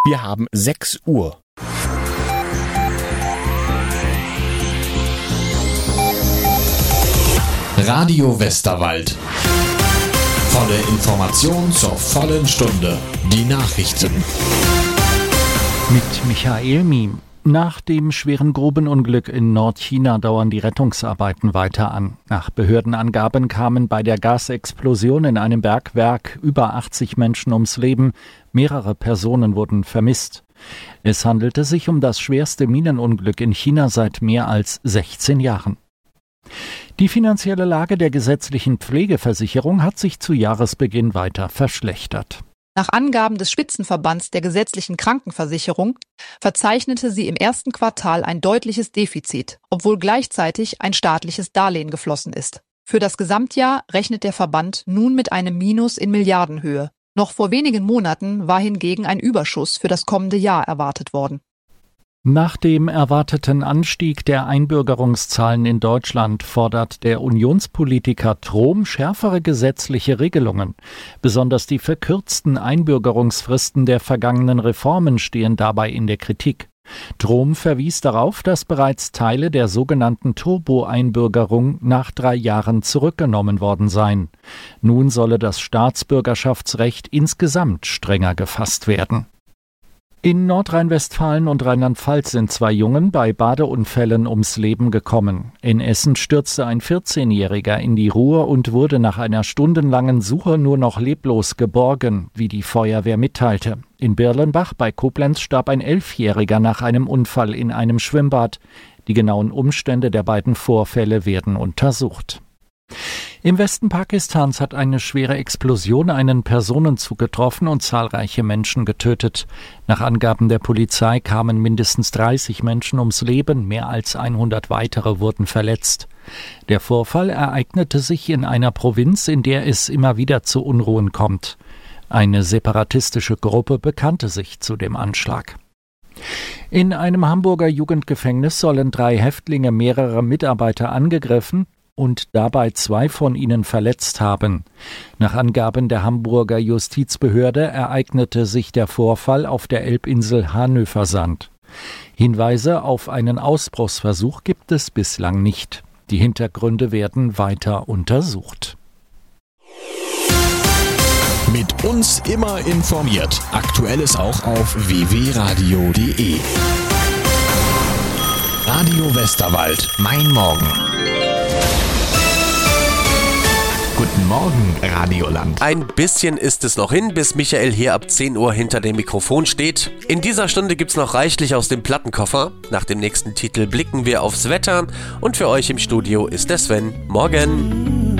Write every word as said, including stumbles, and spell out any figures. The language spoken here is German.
Wir haben sechs Uhr. Radio Westerwald. Volle Information zur vollen Stunde. Die Nachrichten. Mit Michael Miem. Nach dem schweren Grubenunglück in Nordchina dauern die Rettungsarbeiten weiter an. Nach Behördenangaben kamen bei der Gasexplosion in einem Bergwerk über achtzig Menschen ums Leben. Mehrere Personen wurden vermisst. Es handelte sich um das schwerste Minenunglück in China seit mehr als sechzehn Jahren. Die finanzielle Lage der gesetzlichen Pflegeversicherung hat sich zu Jahresbeginn weiter verschlechtert. Nach Angaben des Spitzenverbands der gesetzlichen Krankenversicherung verzeichnete sie im ersten Quartal ein deutliches Defizit, obwohl gleichzeitig ein staatliches Darlehen geflossen ist. Für das Gesamtjahr rechnet der Verband nun mit einem Minus in Milliardenhöhe. Noch vor wenigen Monaten war hingegen ein Überschuss für das kommende Jahr erwartet worden. Nach dem erwarteten Anstieg der Einbürgerungszahlen in Deutschland fordert der Unionspolitiker Trom schärfere gesetzliche Regelungen. Besonders die verkürzten Einbürgerungsfristen der vergangenen Reformen stehen dabei in der Kritik. Trom verwies darauf, dass bereits Teile der sogenannten Turbo-Einbürgerung nach drei Jahren zurückgenommen worden seien. Nun solle das Staatsbürgerschaftsrecht insgesamt strenger gefasst werden. In Nordrhein-Westfalen und Rheinland-Pfalz sind zwei Jungen bei Badeunfällen ums Leben gekommen. In Essen stürzte ein vierzehnjähriger in die Ruhr und wurde nach einer stundenlangen Suche nur noch leblos geborgen, wie die Feuerwehr mitteilte. In Birlenbach bei Koblenz starb ein Elfjähriger nach einem Unfall in einem Schwimmbad. Die genauen Umstände der beiden Vorfälle werden untersucht. Im Westen Pakistans hat eine schwere Explosion einen Personenzug getroffen und zahlreiche Menschen getötet. Nach Angaben der Polizei kamen mindestens dreißig Menschen ums Leben, mehr als hundert weitere wurden verletzt. Der Vorfall ereignete sich in einer Provinz, in der es immer wieder zu Unruhen kommt. Eine separatistische Gruppe bekannte sich zu dem Anschlag. In einem Hamburger Jugendgefängnis sollen drei Häftlinge mehrere Mitarbeiter angegriffen und dabei zwei von ihnen verletzt haben. Nach Angaben der Hamburger Justizbehörde ereignete sich der Vorfall auf der Elbinsel Hanöversand. Hinweise auf einen Ausbruchsversuch gibt es bislang nicht. Die Hintergründe werden weiter untersucht. Mit uns immer informiert. Aktuelles auch auf w w w punkt radio punkt d e. Radio Westerwald. Mein Morgen. Guten Morgen, Radioland. Ein bisschen ist es noch hin, bis Michael hier ab zehn Uhr hinter dem Mikrofon steht. In dieser Stunde gibt's noch reichlich aus dem Plattenkoffer. Nach dem nächsten Titel blicken wir aufs Wetter und für euch im Studio ist der Sven. Morgen.